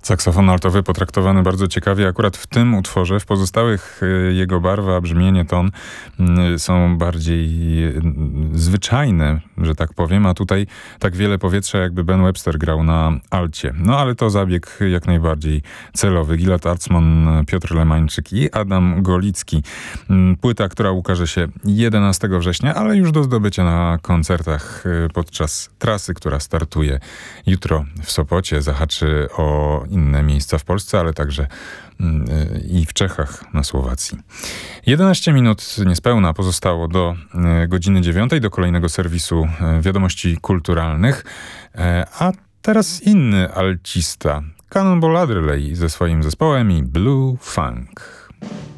Saksofon altowy potraktowany bardzo ciekawie. Akurat w tym utworze, w pozostałych jego barwa, brzmienie, ton są bardziej zwyczajne, że tak powiem, a tutaj tak wiele powietrza, jakby Ben Webster grał na alcie. No ale to zabieg jak najbardziej celowy. Gilad Arzman, Piotr Lemańczyk i Adam Golicki. Płyta, która ukaże się 11 września, ale już do zdobycia na koncertach podczas trasy, która startuje jutro w Sopocie. Zahaczy o inne miejsca w Polsce, ale także i w Czechach, na Słowacji. 11 minut niespełna pozostało do godziny 9, do kolejnego serwisu wiadomości kulturalnych. A teraz inny altista, Cannonball Adderley ze swoim zespołem i Blue Funk.